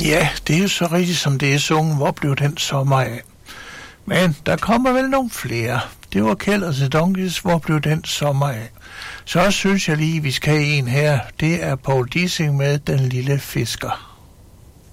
Ja, det er jo så rigtigt, som det er sunget. Hvor blev den sommer af? Men der kommer vel nogle flere. Det var Kjeld og The Donkeys. Hvor blev den sommer af? Så synes jeg lige, vi skal have en her. Det er Paul Dissing med Den lille fisker.